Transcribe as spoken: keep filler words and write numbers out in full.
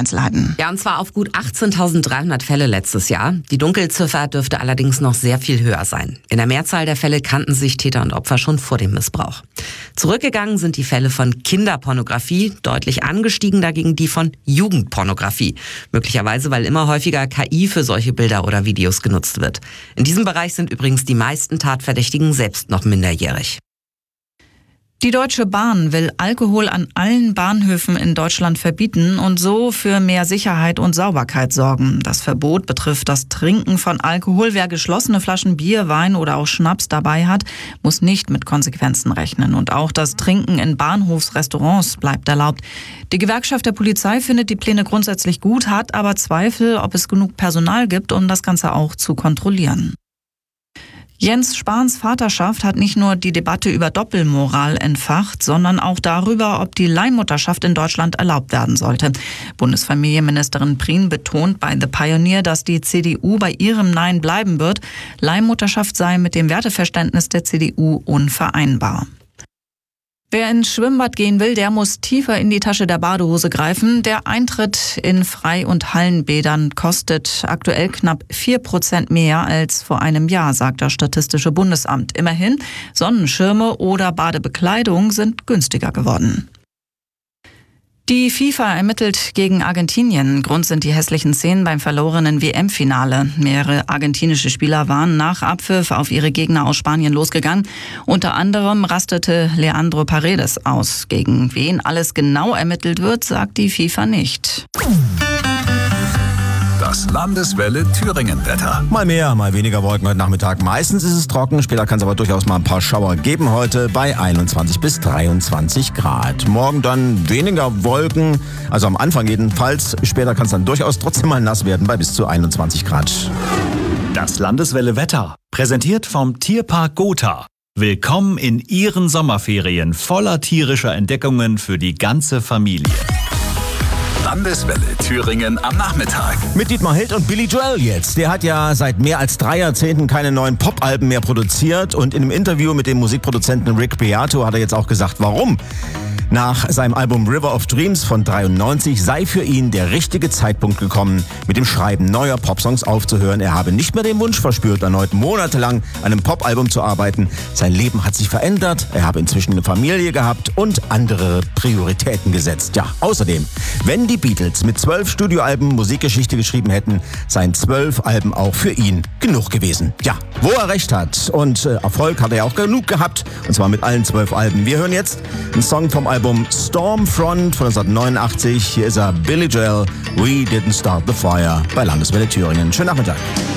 Einzelheiten. Ja, und zwar auf gut achtzehntausenddreihundert Fälle letztes Jahr. Die Dunkelziffer dürfte allerdings noch sehr viel höher sein. In der Mehrzahl der Fälle kannten sich Täter und Opfer schon vor dem Missbrauch. Zurückgegangen sind die Fälle von Kinderpornografie, deutlich angestiegen dagegen die von Jugendpornografie. Möglicherweise, weil immer häufiger K I für solche Bilder oder Videos genutzt wird. In diesem Bereich sind übrigens die meisten Tatverdächtigen selbst noch minderjährig. Die Deutsche Bahn will Alkohol an allen Bahnhöfen in Deutschland verbieten und so für mehr Sicherheit und Sauberkeit sorgen. Das Verbot betrifft das Trinken von Alkohol. Wer geschlossene Flaschen Bier, Wein oder auch Schnaps dabei hat, muss nicht mit Konsequenzen rechnen. Und auch das Trinken in Bahnhofsrestaurants bleibt erlaubt. Die Gewerkschaft der Polizei findet die Pläne grundsätzlich gut, hat aber Zweifel, ob es genug Personal gibt, um das Ganze auch zu kontrollieren. Jens Spahns Vaterschaft hat nicht nur die Debatte über Doppelmoral entfacht, sondern auch darüber, ob die Leihmutterschaft in Deutschland erlaubt werden sollte. Bundesfamilienministerin Prien betont bei The Pioneer, dass die C D U bei ihrem Nein bleiben wird. Leihmutterschaft sei mit dem Werteverständnis der C D U unvereinbar. Wer ins Schwimmbad gehen will, der muss tiefer in die Tasche der Badehose greifen. Der Eintritt in Frei- und Hallenbädern kostet aktuell knapp vier Prozent mehr als vor einem Jahr, sagt das Statistische Bundesamt. Immerhin, Sonnenschirme oder Badebekleidung sind günstiger geworden. Die FIFA ermittelt gegen Argentinien. Grund sind die hässlichen Szenen beim verlorenen W M-Finale. Mehrere argentinische Spieler waren nach Abpfiff auf ihre Gegner aus Spanien losgegangen. Unter anderem rastete Leandro Paredes aus. Gegen wen alles genau ermittelt wird, sagt die FIFA nicht. Das Landeswelle Thüringen-Wetter. Mal mehr, mal weniger Wolken heute Nachmittag. Meistens ist es trocken, später kann es aber durchaus mal ein paar Schauer geben. Heute bei einundzwanzig bis dreiundzwanzig Grad. Morgen dann weniger Wolken, also am Anfang jedenfalls. Später kann es dann durchaus trotzdem mal nass werden bei bis zu einundzwanzig Grad. Das Landeswelle Wetter, präsentiert vom Tierpark Gotha. Willkommen in Ihren Sommerferien voller tierischer Entdeckungen für die ganze Familie. Landeswelle Thüringen am Nachmittag. Mit Dietmar Hild und Billy Joel jetzt. Der hat ja seit mehr als drei Jahrzehnten keine neuen Pop-Alben mehr produziert. Und in einem Interview mit dem Musikproduzenten Rick Beato hat er jetzt auch gesagt, warum. Nach seinem Album River of Dreams von dreiundneunzig sei für ihn der richtige Zeitpunkt gekommen, mit dem Schreiben neuer Popsongs aufzuhören. Er habe nicht mehr den Wunsch verspürt, erneut monatelang an einem Popalbum zu arbeiten. Sein Leben hat sich verändert, er habe inzwischen eine Familie gehabt und andere Prioritäten gesetzt. Ja, außerdem, wenn die Beatles mit zwölf Studioalben Musikgeschichte geschrieben hätten, seien zwölf Alben auch für ihn genug gewesen. Ja, wo er recht hat. Und äh, Erfolg hat er ja auch genug gehabt, und zwar mit allen zwölf Alben. Wir hören jetzt einen Song vom Album Stormfront von neunzehnhundertneunundachtzig. Hier ist er, Billy Joel, We Didn't Start the Fire bei Landeswelle Thüringen. Schönen Nachmittag.